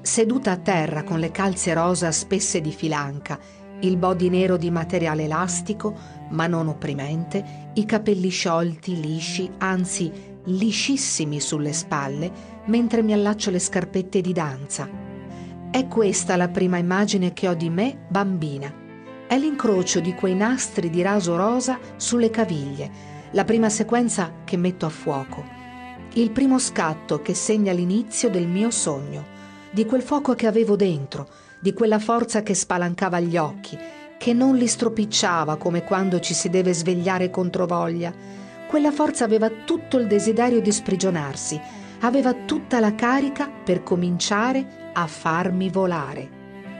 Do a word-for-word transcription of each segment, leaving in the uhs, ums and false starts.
seduta a terra con le calze rosa spesse di filanca, il body nero di materiale elastico, ma non opprimente, i capelli sciolti, lisci, anzi liscissimi sulle spalle, mentre mi allaccio le scarpette di danza. È questa la prima immagine che ho di me bambina. È l'incrocio di quei nastri di raso rosa sulle caviglie, la prima sequenza che metto a fuoco, il primo scatto che segna l'inizio del mio sogno, di quel fuoco che avevo dentro, di quella forza che spalancava gli occhi, che non li stropicciava come quando ci si deve svegliare controvoglia. Quella forza aveva tutto il desiderio di sprigionarsi, aveva tutta la carica per cominciare a farmi volare.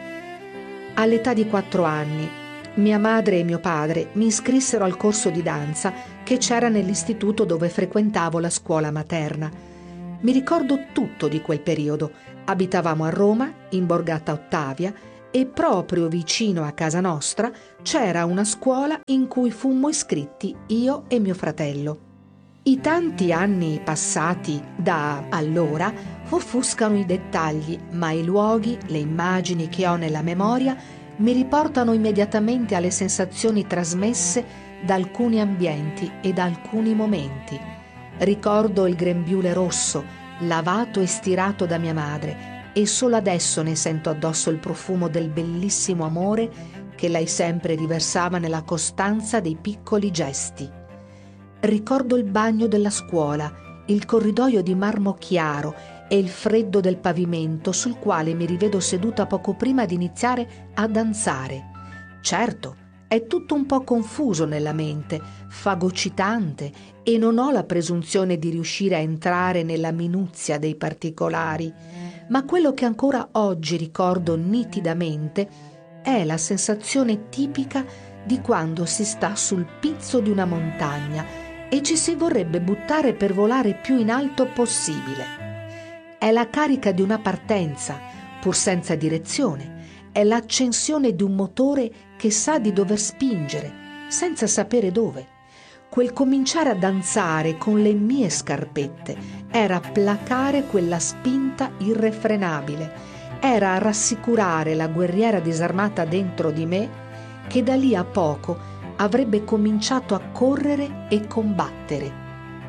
All'età di quattro anni, mia madre e mio padre mi iscrissero al corso di danza che c'era nell'istituto dove frequentavo la scuola materna. Mi ricordo tutto di quel periodo. Abitavamo a Roma, in Borgata Ottavia, e proprio vicino a casa nostra c'era una scuola in cui fummo iscritti io e mio fratello. I tanti anni passati da allora offuscano i dettagli, ma i luoghi, le immagini che ho nella memoria mi riportano immediatamente alle sensazioni trasmesse da alcuni ambienti e da alcuni momenti. Ricordo il grembiule rosso, lavato e stirato da mia madre, e solo adesso ne sento addosso il profumo del bellissimo amore che lei sempre riversava nella costanza dei piccoli gesti. Ricordo il bagno della scuola, il corridoio di marmo chiaro e il freddo del pavimento sul quale mi rivedo seduta poco prima di iniziare a danzare. Certo, è tutto un po' confuso nella mente, fagocitante, e non ho la presunzione di riuscire a entrare nella minuzia dei particolari, ma quello che ancora oggi ricordo nitidamente è la sensazione tipica di quando si sta sul pizzo di una montagna e ci si vorrebbe buttare per volare più in alto possibile. È la carica di una partenza, pur senza direzione. È l'accensione di un motore che sa di dover spingere, senza sapere dove. Quel cominciare a danzare con le mie scarpette era placare quella spinta irrefrenabile, era rassicurare la guerriera disarmata dentro di me che da lì a poco avrebbe cominciato a correre e combattere.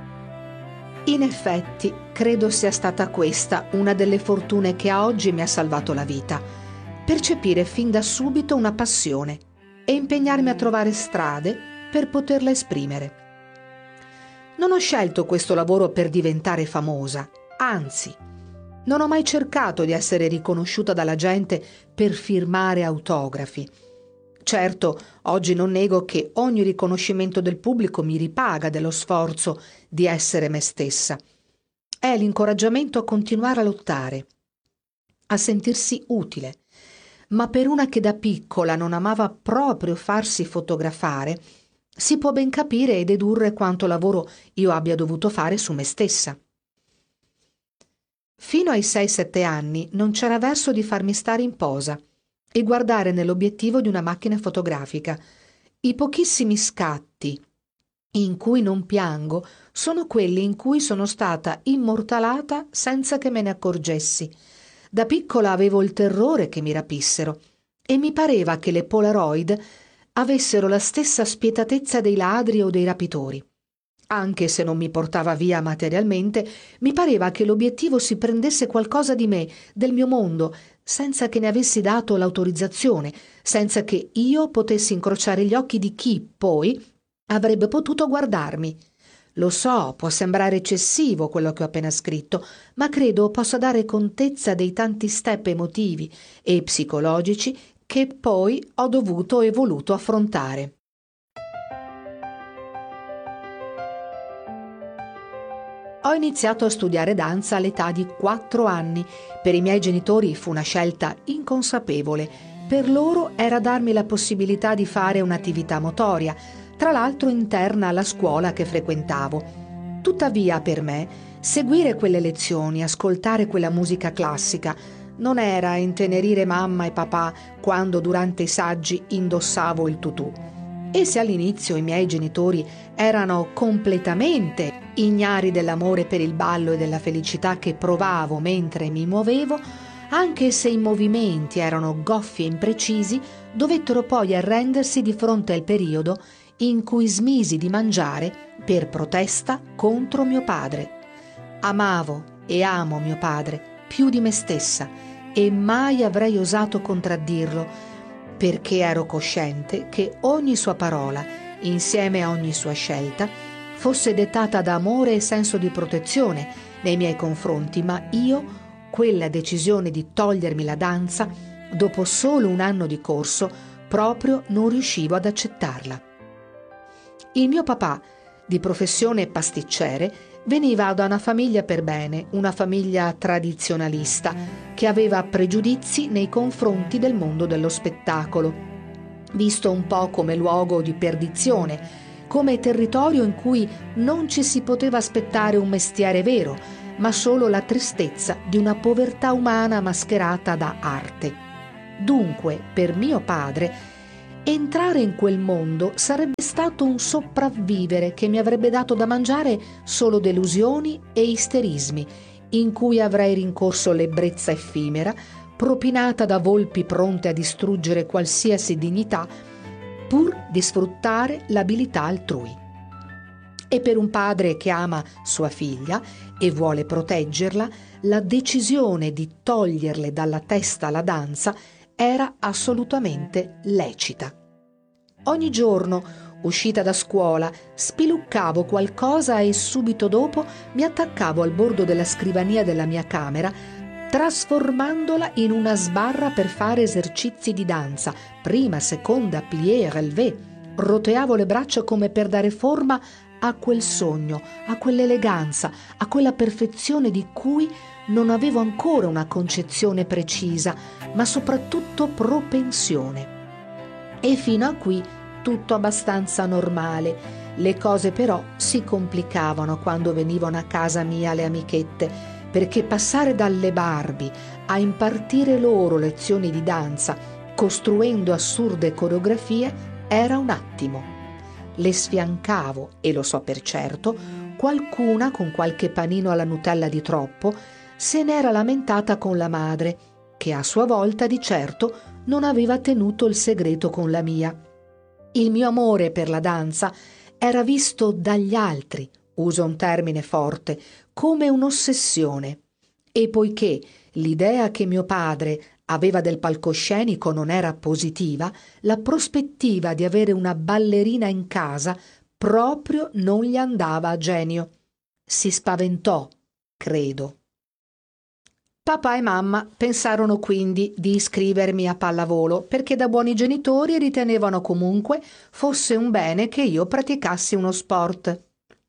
In effetti, credo sia stata questa una delle fortune che a oggi mi ha salvato la vita: percepire fin da subito una passione e impegnarmi a trovare strade per poterla esprimere. Non ho scelto questo lavoro per diventare famosa, anzi, non ho mai cercato di essere riconosciuta dalla gente per firmare autografi. Certo, oggi non nego che ogni riconoscimento del pubblico mi ripaga dello sforzo di essere me stessa. È l'incoraggiamento a continuare a lottare, a sentirsi utile. Ma per una che da piccola non amava proprio farsi fotografare, si può ben capire e dedurre quanto lavoro io abbia dovuto fare su me stessa. Fino ai sei sette anni non c'era verso di farmi stare in posa e guardare nell'obiettivo di una macchina fotografica. I pochissimi scatti in cui non piango sono quelli in cui sono stata immortalata senza che me ne accorgessi. Da piccola avevo il terrore che mi rapissero e mi pareva che le Polaroid avessero la stessa spietatezza dei ladri o dei rapitori. Anche se non mi portava via materialmente, mi pareva che l'obiettivo si prendesse qualcosa di me, del mio mondo, senza che ne avessi dato l'autorizzazione, senza che io potessi incrociare gli occhi di chi, poi, avrebbe potuto guardarmi. Lo so, può sembrare eccessivo quello che ho appena scritto, ma credo possa dare contezza dei tanti step emotivi e psicologici che poi ho dovuto e voluto affrontare. Ho iniziato a studiare danza all'età di quattro anni. Per i miei genitori fu una scelta inconsapevole. Per loro era darmi la possibilità di fare un'attività motoria, tra l'altro interna alla scuola che frequentavo. Tuttavia, per me, seguire quelle lezioni, ascoltare quella musica classica, non era intenerire mamma e papà quando durante i saggi indossavo il tutù. E se all'inizio i miei genitori erano completamente ignari dell'amore per il ballo e della felicità che provavo mentre mi muovevo, Anche se i movimenti erano goffi e imprecisi, dovettero poi arrendersi di fronte al periodo in cui smisi di mangiare per protesta contro mio padre. Amavo e amo mio padre più di me stessa e mai avrei osato contraddirlo, perché ero cosciente che ogni sua parola, insieme a ogni sua scelta, fosse dettata da amore e senso di protezione nei miei confronti, ma io quella decisione di togliermi la danza, dopo solo un anno di corso, proprio non riuscivo ad accettarla. Il mio papà, di professione pasticcere, veniva da una famiglia per bene, una famiglia tradizionalista, che aveva pregiudizi nei confronti del mondo dello spettacolo, visto un po' come luogo di perdizione, come territorio in cui non ci si poteva aspettare un mestiere vero, ma solo la tristezza di una povertà umana mascherata da arte. Dunque, per mio padre, entrare in quel mondo sarebbe stato un sopravvivere che mi avrebbe dato da mangiare solo delusioni e isterismi, in cui avrei rincorso l'ebbrezza effimera, propinata da volpi pronte a distruggere qualsiasi dignità, pur di sfruttare l'abilità altrui. E per un padre che ama sua figlia e vuole proteggerla, la decisione di toglierle dalla testa la danza era assolutamente lecita. Ogni giorno, uscita da scuola, spiluccavo qualcosa e subito dopo mi attaccavo al bordo della scrivania della mia camera, trasformandola in una sbarra per fare esercizi di danza, prima, seconda, plié, relevé. Roteavo le braccia come per dare forma a quel sogno, a quell'eleganza, a quella perfezione di cui non avevo ancora una concezione precisa, ma soprattutto propensione. E fino a qui tutto abbastanza normale. Le cose però si complicavano quando venivano a casa mia le amichette, perché passare dalle Barbie a impartire loro lezioni di danza, costruendo assurde coreografie, era un attimo. Le sfiancavo, e lo so per certo, qualcuna con qualche panino alla Nutella di troppo se n'era lamentata con la madre, che a sua volta di certo non aveva tenuto il segreto con la mia. Il mio amore per la danza era visto dagli altri, uso un termine forte, come un'ossessione. E poiché l'idea che mio padre aveva del palcoscenico non era positiva, la prospettiva di avere una ballerina in casa proprio non gli andava a genio. Si spaventò, credo. Papà e mamma pensarono quindi di iscrivermi a pallavolo, perché da buoni genitori ritenevano comunque fosse un bene che io praticassi uno sport.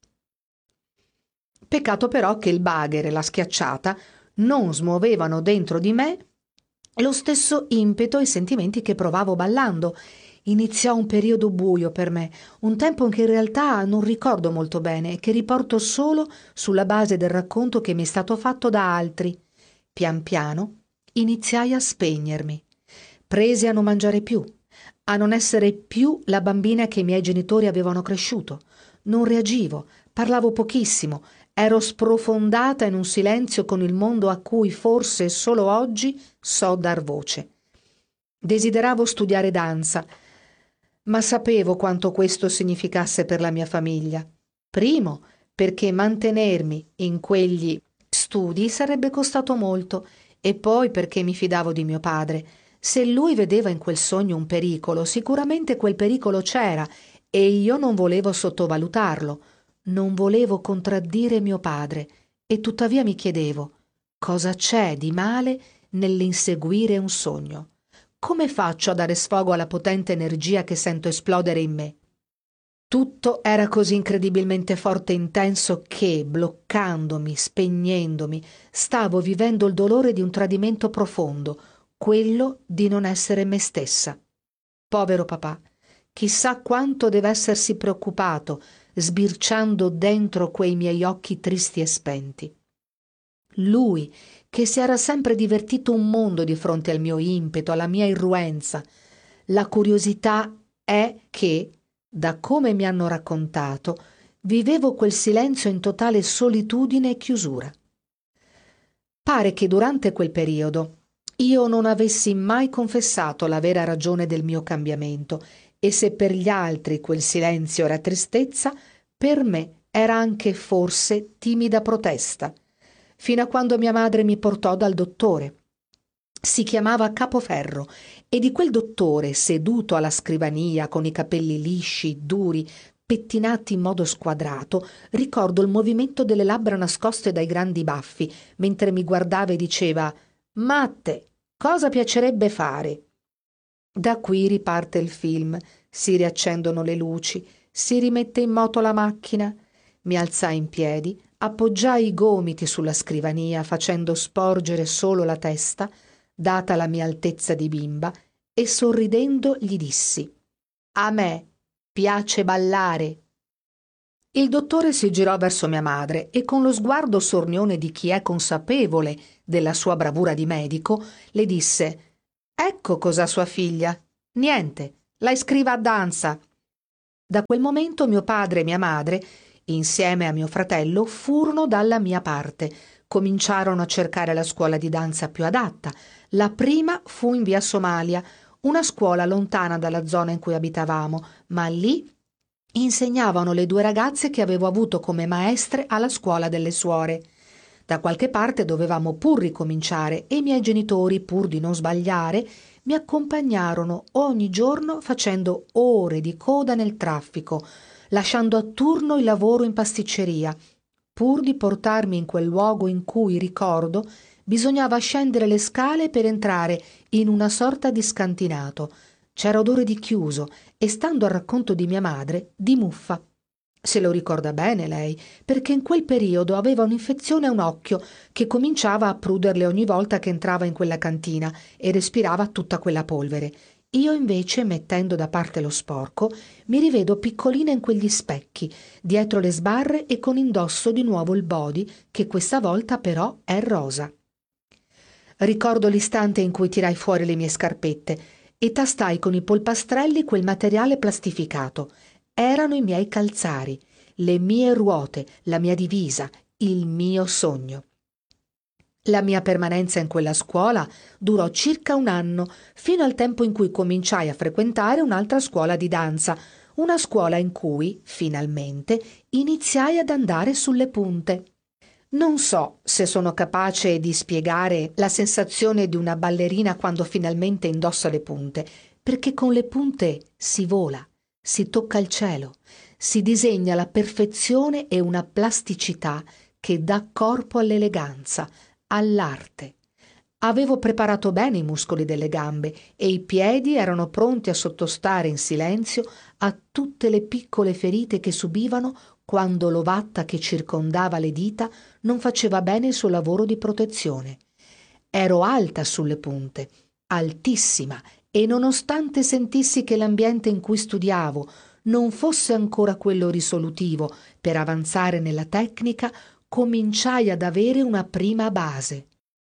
Peccato però che il bagher e la schiacciata non smuovevano dentro di me lo stesso impeto e sentimenti che provavo ballando. Iniziò un periodo buio per me, un tempo che in realtà non ricordo molto bene e che riporto solo sulla base del racconto che mi è stato fatto da altri. Pian piano iniziai a spegnermi. Presi a non mangiare più, a non essere più la bambina che i miei genitori avevano cresciuto. Non reagivo, parlavo pochissimo, ero sprofondata in un silenzio con il mondo a cui forse solo oggi so dar voce. Desideravo studiare danza, ma sapevo quanto questo significasse per la mia famiglia. Primo, perché mantenermi in quegli studi sarebbe costato molto, e poi perché mi fidavo di mio padre. Se lui vedeva in quel sogno un pericolo, sicuramente quel pericolo c'era e io non volevo sottovalutarlo. Non volevo contraddire mio padre e tuttavia mi chiedevo: cosa c'è di male nell'inseguire un sogno? Come faccio a dare sfogo alla potente energia che sento esplodere in me? Tutto era così incredibilmente forte e intenso che, bloccandomi, spegnendomi, stavo vivendo il dolore di un tradimento profondo, quello di non essere me stessa. Povero papà, chissà quanto deve essersi preoccupato, sbirciando dentro quei miei occhi tristi e spenti. Lui, che si era sempre divertito un mondo di fronte al mio impeto, alla mia irruenza. La curiosità è che, da come mi hanno raccontato, vivevo quel silenzio in totale solitudine e chiusura. Pare che durante quel periodo io non avessi mai confessato la vera ragione del mio cambiamento, e se per gli altri quel silenzio era tristezza, per me era anche forse timida protesta, fino a quando mia madre mi portò dal dottore. Si chiamava Capoferro, e di quel dottore, seduto alla scrivania con i capelli lisci, duri, pettinati in modo squadrato, ricordo il movimento delle labbra nascoste dai grandi baffi, mentre mi guardava e diceva: «Matte, cosa piacerebbe fare?» Da qui riparte il film, si riaccendono le luci, si rimette in moto la macchina. Mi alzai in piedi, appoggiai i gomiti sulla scrivania facendo sporgere solo la testa, data la mia altezza di bimba, e sorridendo gli dissi: «A me piace ballare». Il dottore si girò verso mia madre e con lo sguardo sornione di chi è consapevole della sua bravura di medico le disse: «Ecco cos'ha sua figlia. Niente, la iscriva a danza». Da quel momento mio padre e mia madre, insieme a mio fratello, furono dalla mia parte. Cominciarono a cercare la scuola di danza più adatta. La prima fu in via Somalia, una scuola lontana dalla zona in cui abitavamo, ma lì insegnavano le due ragazze che avevo avuto come maestre alla scuola delle suore. Da qualche parte dovevamo pur ricominciare e i miei genitori, pur di non sbagliare, mi accompagnarono ogni giorno facendo ore di coda nel traffico, lasciando a turno il lavoro in pasticceria, pur di portarmi in quel luogo in cui, ricordo, bisognava scendere le scale per entrare in una sorta di scantinato. C'era odore di chiuso e, stando al racconto di mia madre, di muffa. Se lo ricorda bene lei, perché in quel periodo aveva un'infezione a un occhio che cominciava a pruderle ogni volta che entrava in quella cantina e respirava tutta quella polvere. Io invece, mettendo da parte lo sporco, mi rivedo piccolina in quegli specchi, dietro le sbarre e con indosso di nuovo il body, che questa volta però è rosa. Ricordo l'istante in cui tirai fuori le mie scarpette e tastai con i polpastrelli quel materiale plastificato. Erano i miei calzari, le mie ruote, la mia divisa, il mio sogno. La mia permanenza in quella scuola durò circa un anno, fino al tempo in cui cominciai a frequentare un'altra scuola di danza, una scuola in cui, finalmente, iniziai ad andare sulle punte. Non so se sono capace di spiegare la sensazione di una ballerina quando finalmente indossa le punte, perché con le punte si vola, si tocca il cielo, si disegna la perfezione e una plasticità che dà corpo all'eleganza, all'arte. Avevo preparato bene i muscoli delle gambe e i piedi erano pronti a sottostare in silenzio a tutte le piccole ferite che subivano quando l'ovatta che circondava le dita non faceva bene il suo lavoro di protezione. Ero alta sulle punte, altissima, e nonostante sentissi che l'ambiente in cui studiavo non fosse ancora quello risolutivo per avanzare nella tecnica, cominciai ad avere una prima base.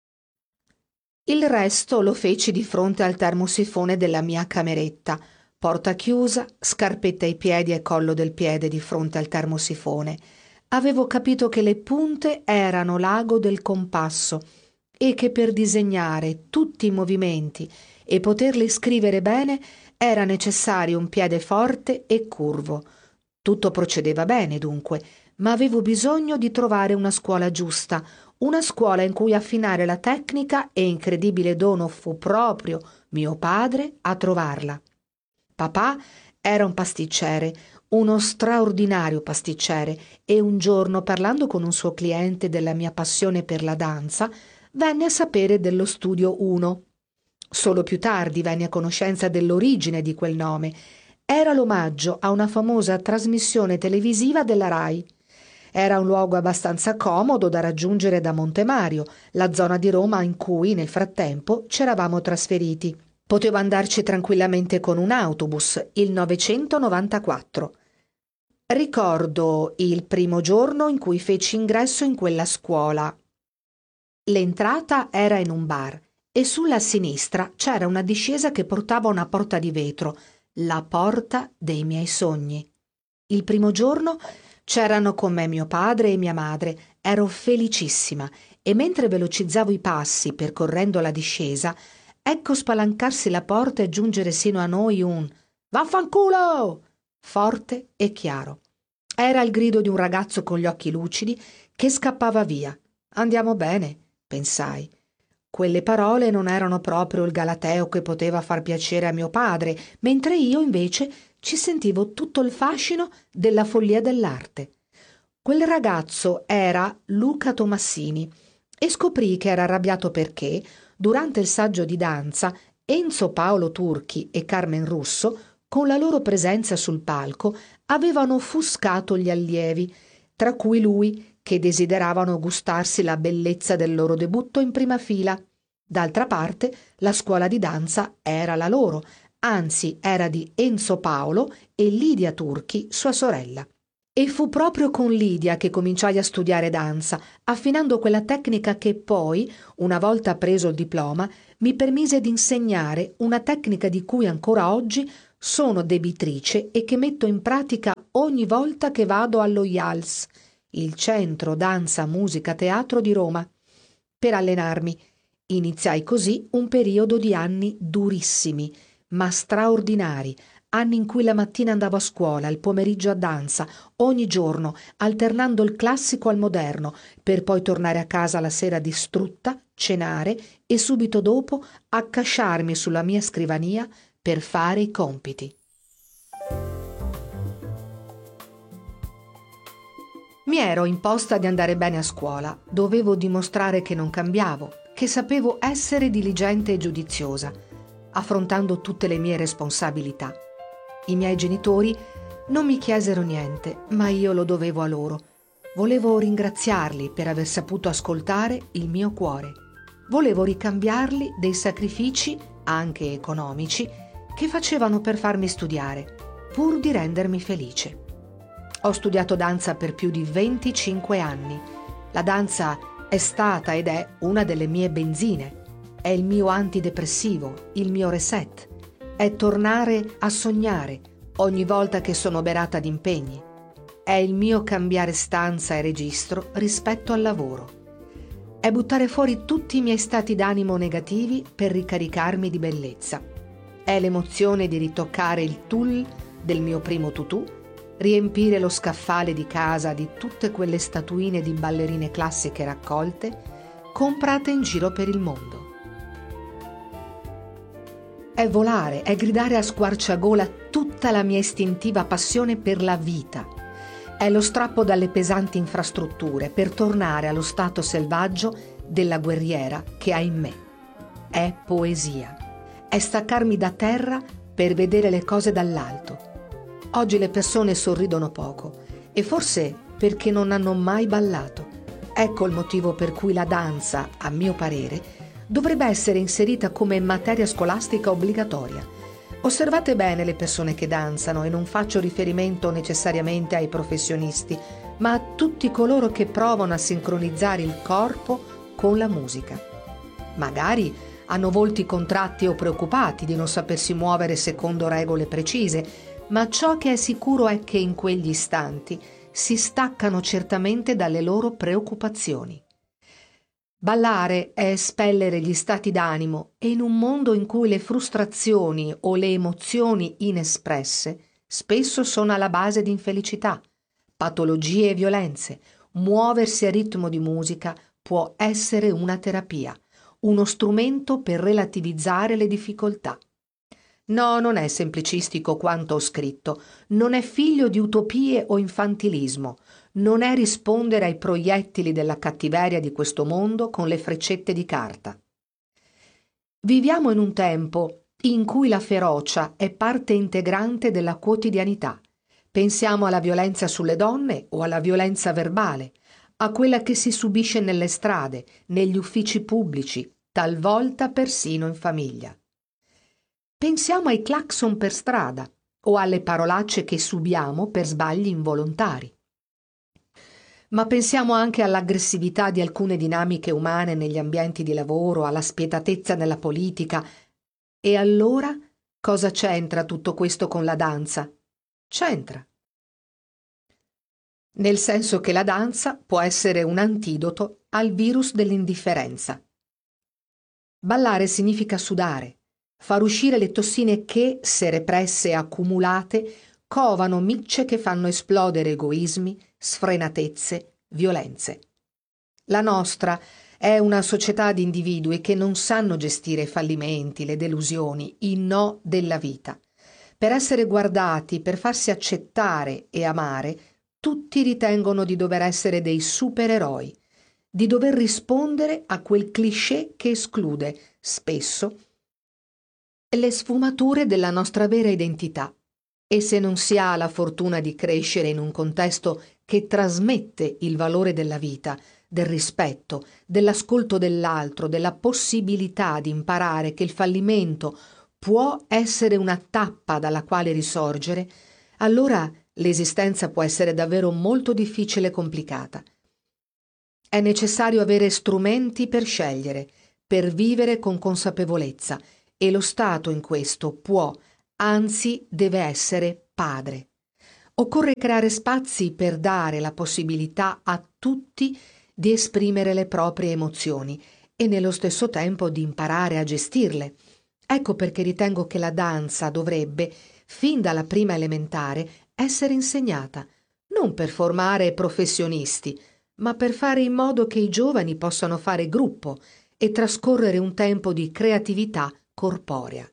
Il resto lo feci di fronte al termosifone della mia cameretta, porta chiusa, scarpetta ai piedi e collo del piede di fronte al termosifone. Avevo capito che le punte erano l'ago del compasso e che per disegnare tutti i movimenti e poterli scrivere bene era necessario un piede forte e curvo. Tutto procedeva bene dunque, ma avevo bisogno di trovare una scuola giusta, una scuola in cui affinare la tecnica, e incredibile dono fu proprio mio padre a trovarla. Papà era un pasticcere, uno straordinario pasticcere, e un giorno, parlando con un suo cliente della mia passione per la danza, venne a sapere dello Studio uno. Solo più tardi venne a conoscenza dell'origine di quel nome. Era l'omaggio a una famosa trasmissione televisiva della Rai. Era un luogo abbastanza comodo da raggiungere da Montemario, la zona di Roma in cui nel frattempo c'eravamo trasferiti. Potevo andarci tranquillamente con un autobus, il novecentonovantaquattro. Ricordo il primo giorno in cui feci ingresso in quella scuola. L'entrata era in un bar e sulla sinistra c'era una discesa che portava a una porta di vetro, la porta dei miei sogni. Il primo giorno c'erano con me mio padre e mia madre. Ero felicissima e mentre velocizzavo i passi percorrendo la discesa, ecco spalancarsi la porta e giungere sino a noi un «Vaffanculo!» forte e chiaro. Era il grido di un ragazzo con gli occhi lucidi che scappava via. «Andiamo bene», pensai. Quelle parole non erano proprio il galateo che poteva far piacere a mio padre, mentre io invece ci sentivo tutto il fascino della follia dell'arte. Quel ragazzo era Luca Tomassini e scoprì che era arrabbiato perché, durante il saggio di danza, Enzo Paolo Turchi e Carmen Russo, con la loro presenza sul palco, avevano offuscato gli allievi, tra cui lui, che desideravano gustarsi la bellezza del loro debutto in prima fila. D'altra parte, la scuola di danza era la loro, anzi era di Enzo Paolo e Lidia Turchi, sua sorella. E fu proprio con Lidia che cominciai a studiare danza, affinando quella tecnica che poi, una volta preso il diploma, mi permise di insegnare, una tecnica di cui ancora oggi sono debitrice e che metto in pratica ogni volta che vado allo I A L S, il Centro Danza Musica Teatro di Roma, per allenarmi. Iniziai così un periodo di anni durissimi, ma straordinari, anni in cui la mattina andavo a scuola, il pomeriggio a danza, ogni giorno, alternando il classico al moderno, per poi tornare a casa la sera distrutta, cenare e subito dopo accasciarmi sulla mia scrivania per fare i compiti. Mi ero imposta di andare bene a scuola, dovevo dimostrare che non cambiavo, che sapevo essere diligente e giudiziosa, affrontando tutte le mie responsabilità. I miei genitori non mi chiesero niente, ma io lo dovevo a loro. Volevo ringraziarli per aver saputo ascoltare il mio cuore. Volevo ricambiarli dei sacrifici, anche economici, che facevano per farmi studiare, pur di rendermi felice. Ho studiato danza per più di venticinque anni. La danza è stata ed è una delle mie benzine. È il mio antidepressivo, il mio reset. È tornare a sognare ogni volta che sono oberata di impegni. È il mio cambiare stanza e registro rispetto al lavoro. È buttare fuori tutti i miei stati d'animo negativi per ricaricarmi di bellezza. È l'emozione di ritoccare il tulle del mio primo tutù, riempire lo scaffale di casa di tutte quelle statuine di ballerine classiche raccolte, comprate in giro per il mondo. È volare, è gridare a squarciagola tutta la mia istintiva passione per la vita. È lo strappo dalle pesanti infrastrutture per tornare allo stato selvaggio della guerriera che ha in me. È poesia. È staccarmi da terra per vedere le cose dall'alto. Oggi le persone sorridono poco e forse perché non hanno mai ballato. Ecco il motivo per cui la danza, a mio parere, dovrebbe essere inserita come materia scolastica obbligatoria. Osservate bene le persone che danzano e non faccio riferimento necessariamente ai professionisti, ma a tutti coloro che provano a sincronizzare il corpo con la musica. Magari hanno volti contratti o preoccupati di non sapersi muovere secondo regole precise, ma ciò che è sicuro è che in quegli istanti si staccano certamente dalle loro preoccupazioni. Ballare è espellere gli stati d'animo e in un mondo in cui le frustrazioni o le emozioni inespresse spesso sono alla base di infelicità, patologie e violenze, muoversi a ritmo di musica può essere una terapia, uno strumento per relativizzare le difficoltà. No, non è semplicistico quanto ho scritto, non è figlio di utopie o infantilismo, non è rispondere ai proiettili della cattiveria di questo mondo con le freccette di carta. Viviamo in un tempo in cui la ferocia è parte integrante della quotidianità. Pensiamo alla violenza sulle donne o alla violenza verbale, a quella che si subisce nelle strade, negli uffici pubblici, talvolta persino in famiglia. Pensiamo ai clacson per strada o alle parolacce che subiamo per sbagli involontari. Ma pensiamo anche all'aggressività di alcune dinamiche umane negli ambienti di lavoro, alla spietatezza nella politica. E allora cosa c'entra tutto questo con la danza? C'entra. Nel senso che la danza può essere un antidoto al virus dell'indifferenza. Ballare significa sudare, far uscire le tossine che, se represse e accumulate, covano micce che fanno esplodere egoismi, sfrenatezze, violenze. La nostra è una società di individui che non sanno gestire i fallimenti, le delusioni, i no della vita. Per essere guardati, per farsi accettare e amare, tutti ritengono di dover essere dei supereroi, di dover rispondere a quel cliché che esclude, spesso, le sfumature della nostra vera identità. E se non si ha la fortuna di crescere in un contesto che trasmette il valore della vita, del rispetto, dell'ascolto dell'altro, della possibilità di imparare che il fallimento può essere una tappa dalla quale risorgere, allora l'esistenza può essere davvero molto difficile e complicata. È necessario avere strumenti per scegliere, per vivere con consapevolezza, e lo Stato in questo può, anzi deve essere padre. Occorre creare spazi per dare la possibilità a tutti di esprimere le proprie emozioni e nello stesso tempo di imparare a gestirle. Ecco perché ritengo che la danza dovrebbe, fin dalla prima elementare, essere insegnata, non per formare professionisti, ma per fare in modo che i giovani possano fare gruppo e trascorrere un tempo di creatività corporea.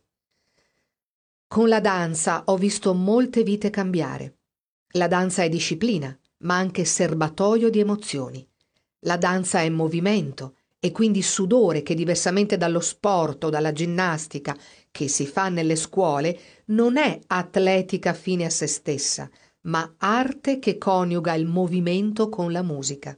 Con la danza ho visto molte vite cambiare. La danza è disciplina, ma anche serbatoio di emozioni. La danza è movimento e quindi sudore che, diversamente dallo sport o dalla ginnastica che si fa nelle scuole, non è atletica fine a se stessa, ma arte che coniuga il movimento con la musica.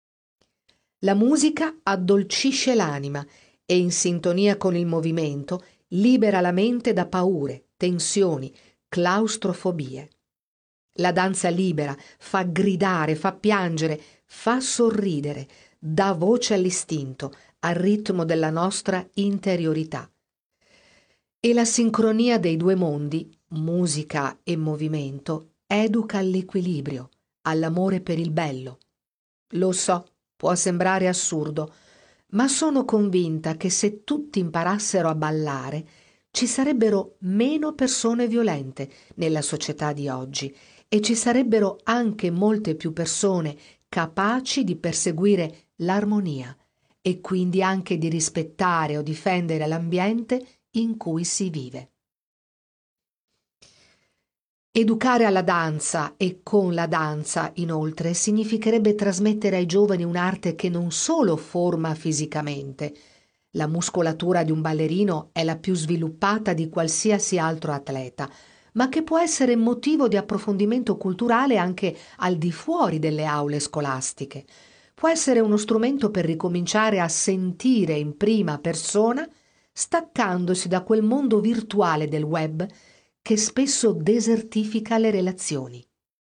La musica addolcisce l'anima e, in sintonia con il movimento, libera la mente da paure, tensioni, claustrofobie. La danza libera, fa gridare, fa piangere, fa sorridere, dà voce all'istinto, al ritmo della nostra interiorità. E la sincronia dei due mondi, musica e movimento, educa all'equilibrio, all'amore per il bello. Lo so, può sembrare assurdo, ma sono convinta che se tutti imparassero a ballare, ci sarebbero meno persone violente nella società di oggi e ci sarebbero anche molte più persone capaci di perseguire l'armonia e quindi anche di rispettare o difendere l'ambiente in cui si vive. Educare alla danza e con la danza, inoltre, significherebbe trasmettere ai giovani un'arte che non solo forma fisicamente. La muscolatura di un ballerino è la più sviluppata di qualsiasi altro atleta, ma che può essere motivo di approfondimento culturale anche al di fuori delle aule scolastiche. Può essere uno strumento per ricominciare a sentire in prima persona, staccandosi da quel mondo virtuale del web che spesso desertifica le relazioni.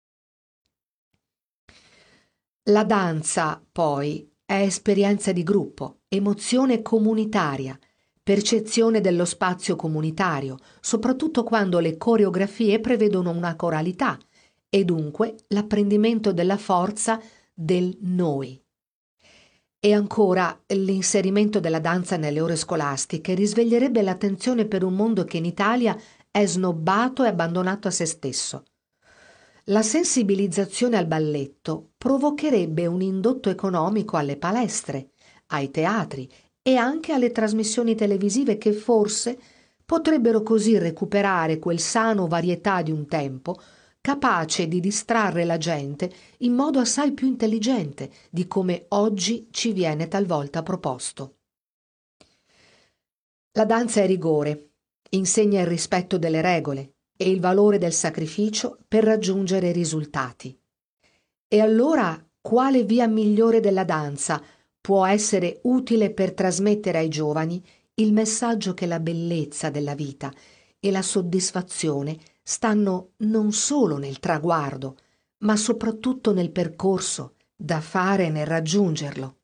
La danza, poi, è esperienza di gruppo, emozione comunitaria, percezione dello spazio comunitario, soprattutto quando le coreografie prevedono una coralità e dunque l'apprendimento della forza del noi. E ancora, l'inserimento della danza nelle ore scolastiche risveglierebbe l'attenzione per un mondo che in Italia è snobbato e abbandonato a se stesso. La sensibilizzazione al balletto provocherebbe un indotto economico alle palestre, ai teatri e anche alle trasmissioni televisive che forse potrebbero così recuperare quel sano varietà di un tempo capace di distrarre la gente in modo assai più intelligente di come oggi ci viene talvolta proposto. La danza è rigore, insegna il rispetto delle regole e il valore del sacrificio per raggiungere risultati. E allora quale via migliore della danza può essere utile per trasmettere ai giovani il messaggio che la bellezza della vita e la soddisfazione stanno non solo nel traguardo, ma soprattutto nel percorso da fare nel raggiungerlo.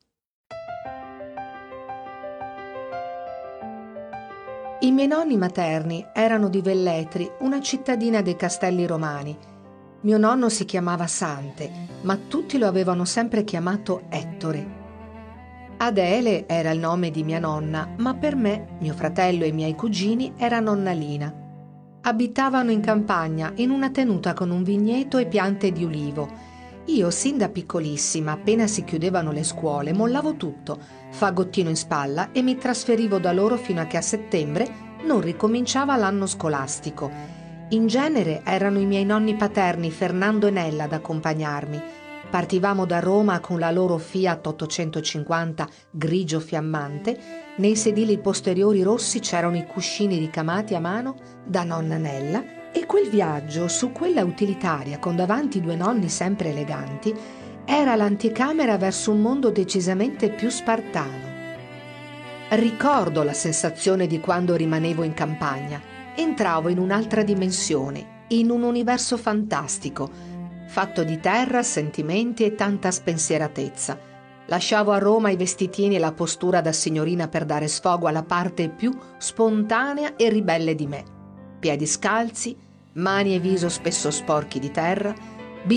I miei nonni materni erano di Velletri, una cittadina dei Castelli Romani. Mio nonno si chiamava Sante, ma tutti lo avevano sempre chiamato Ettore. Adele era il nome di mia nonna, ma per me, mio fratello e i miei cugini era nonnalina. Abitavano in campagna, in una tenuta con un vigneto e piante di ulivo. Io, sin da piccolissima, appena si chiudevano le scuole, mollavo tutto, fagottino in spalla, e mi trasferivo da loro fino a che a settembre non ricominciava l'anno scolastico. In genere erano i miei nonni paterni, Fernando e Nella, ad accompagnarmi. Partivamo da Roma con la loro Fiat ottocentocinquanta grigio fiammante. Nei sedili posteriori rossi c'erano i cuscini ricamati a mano da nonna Nella, e quel viaggio su quella utilitaria con davanti due nonni sempre eleganti era l'anticamera verso un mondo decisamente più spartano. Ricordo la sensazione di quando rimanevo in campagna. Entravo in un'altra dimensione, in un universo fantastico, fatto di terra, sentimenti e tanta spensieratezza. Lasciavo a Roma i vestitini e la postura da signorina per dare sfogo alla parte più spontanea e ribelle di me. Piedi scalzi, mani e viso spesso sporchi di terra,